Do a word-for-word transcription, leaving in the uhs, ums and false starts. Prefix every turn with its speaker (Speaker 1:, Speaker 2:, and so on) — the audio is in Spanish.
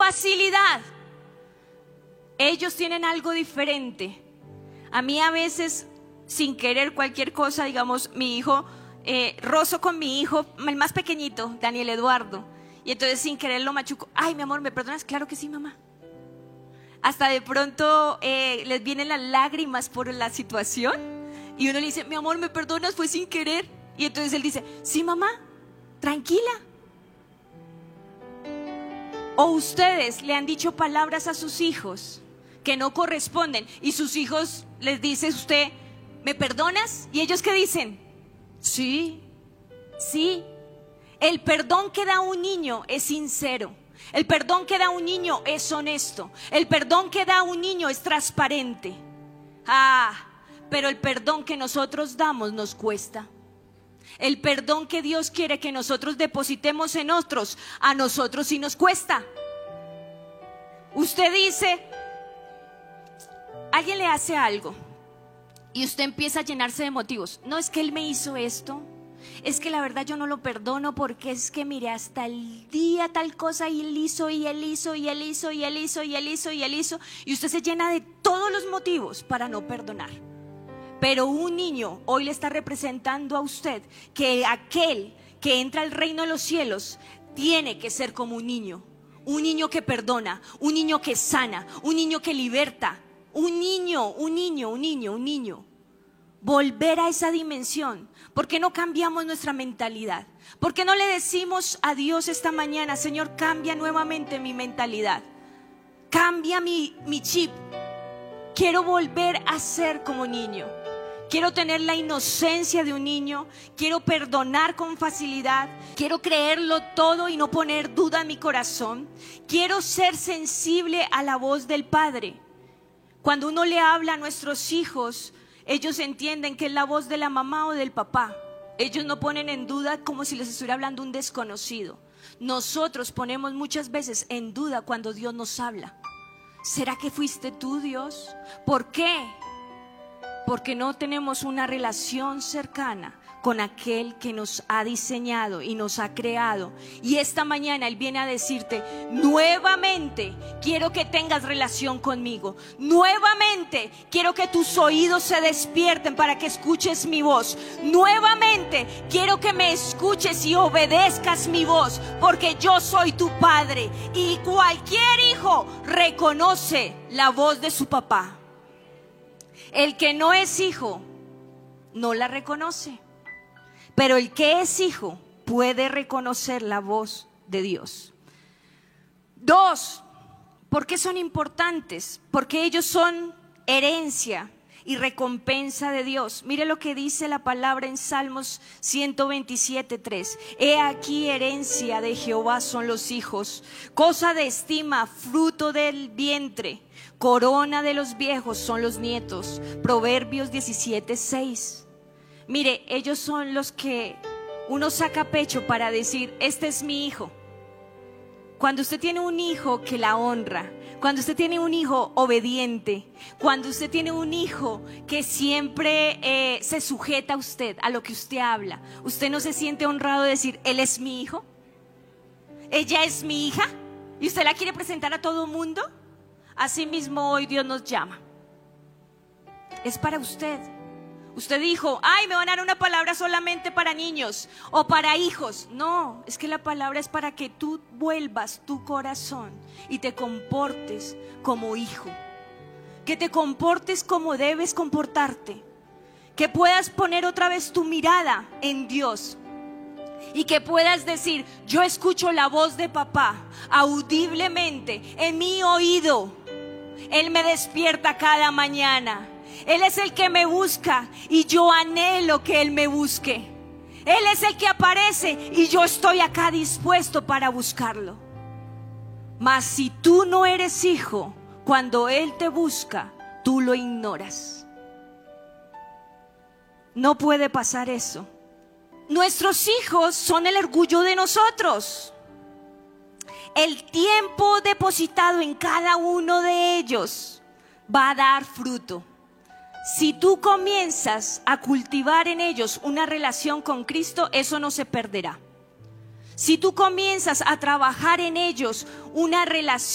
Speaker 1: facilidad. Ellos tienen algo diferente. A mí a veces, sin querer cualquier cosa, digamos, mi hijo, eh, rozo con mi hijo, el más pequeñito, Daniel Eduardo, y entonces sin querer lo machuco. Ay, mi amor, ¿me perdonas? Claro que sí, mamá. Hasta de pronto eh, les vienen las lágrimas por la situación y uno le dice, mi amor, ¿me perdonas? Fue sin querer. Y entonces él dice, sí, mamá, tranquila. O ustedes le han dicho palabras a sus hijos que no corresponden y sus hijos les dice usted, ¿me perdonas? Y ellos ¿qué dicen? Sí, sí. El perdón que da un niño es sincero. El perdón que da un niño es honesto. El perdón que da un niño es transparente. Ah, pero el perdón que nosotros damos nos cuesta. El perdón que Dios quiere que nosotros depositemos en otros, a nosotros sí nos cuesta. Usted dice, alguien le hace algo y usted empieza a llenarse de motivos. No, es que él me hizo esto. Es que la verdad yo no lo perdono porque es que mire, hasta el día tal cosa y él hizo y él hizo y él hizo y él hizo y él hizo y él hizo y usted se llena de todos los motivos para no perdonar. Pero un niño hoy le está representando a usted que aquel que entra al reino de los cielos tiene que ser como un niño. Un niño que perdona, un niño que sana, un niño que liberta. Un niño, un niño, un niño, un niño. Volver a esa dimensión. ¿Por qué no cambiamos nuestra mentalidad? ¿Por qué no le decimos a Dios esta mañana, Señor, cambia nuevamente mi mentalidad? Cambia mi, mi chip. Quiero volver a ser como niño. Quiero tener la inocencia de un niño. Quiero perdonar con facilidad. Quiero creerlo todo y no poner duda en mi corazón. Quiero ser sensible a la voz del Padre. Cuando uno le habla a nuestros hijos, ellos entienden que es la voz de la mamá o del papá. Ellos no ponen en duda como si les estuviera hablando un desconocido. Nosotros ponemos muchas veces en duda cuando Dios nos habla. ¿Será que fuiste tú, Dios? ¿Por qué? Porque no tenemos una relación cercana con aquel que nos ha diseñado y nos ha creado. Y esta mañana Él viene a decirte, nuevamente quiero que tengas relación conmigo. Nuevamente quiero que tus oídos se despierten para que escuches mi voz. Nuevamente quiero que me escuches y obedezcas mi voz, porque yo soy tu padre. Y cualquier hijo reconoce la voz de su papá. El que no es hijo no la reconoce. Pero el que es hijo puede reconocer la voz de Dios. Dos, ¿por qué son importantes? Porque ellos son herencia y recompensa de Dios. Mire lo que dice la palabra en Salmos ciento veintisiete, tres. He aquí herencia de Jehová son los hijos, cosa de estima, fruto del vientre. Corona de los viejos son los nietos. Proverbios diecisiete, seis. Mire, ellos son los que uno saca pecho para decir, este es mi hijo. Cuando usted tiene un hijo que la honra, cuando usted tiene un hijo obediente, cuando usted tiene un hijo que siempre eh, se sujeta a usted, a lo que usted habla, ¿usted no se siente honrado de decir, él es mi hijo? ¿Ella es mi hija? ¿Y usted la quiere presentar a todo mundo? Así mismo hoy Dios nos llama. Es para usted. Usted dijo, ay, me van a dar una palabra solamente para niños o para hijos. No, es que la palabra es para que tú vuelvas tu corazón y te comportes como hijo. Que te comportes como debes comportarte. Que puedas poner otra vez tu mirada en Dios. Y que puedas decir, yo escucho la voz de papá audiblemente en mi oído. Él me despierta cada mañana. Él es el que me busca y yo anhelo que Él me busque. Él es el que aparece y yo estoy acá dispuesto para buscarlo. Mas si tú no eres hijo, cuando Él te busca, tú lo ignoras. No puede pasar eso. Nuestros hijos son el orgullo de nosotros. El tiempo depositado en cada uno de ellos va a dar fruto. Si tú comienzas a cultivar en ellos una relación con Cristo, eso no se perderá. Si tú comienzas a trabajar en ellos una relación